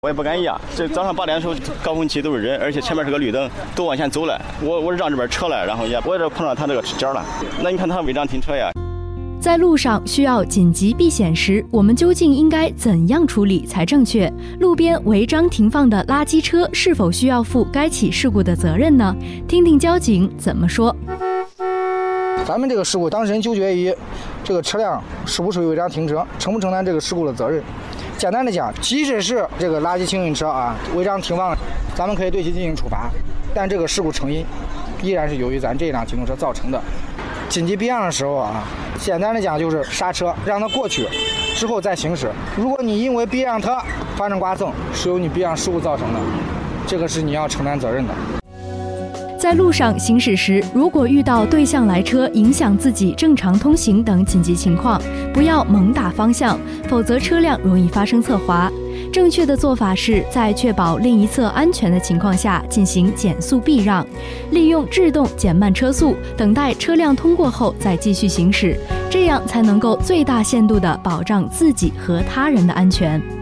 我也不敢压，这早上8点的时候，高峰期都是人，而且前面是个绿灯，都往前走了。我是让这边撤了，然后我这碰上他这个角了。那你看他违章停车呀？ 在路上需要紧急避险时，我们究竟应该怎样处理才正确？路边违章停放的垃圾车是否需要负该起事故的责任呢？听听交警怎么说。 咱们这个事故当事人纠结于这个车辆是不是违章停车，承不承担这个事故的责任。简单的讲，即使是这个垃圾清运车违章停放，咱们可以对其进行处罚，但这个事故成因依然是由于咱这辆机动车造成的。紧急避让的时候简单的讲就是刹车，让它过去之后再行驶。如果你因为避让它发生刮蹭，是由你避让事故造成的，这个是你要承担责任的。 在路上行驶时，如果遇到对向来车影响自己正常通行等紧急情况，不要猛打方向，否则车辆容易发生侧滑。正确的做法是在确保另一侧安全的情况下进行减速避让，利用制动减慢车速，等待车辆通过后再继续行驶，这样才能够最大限度地保障自己和他人的安全。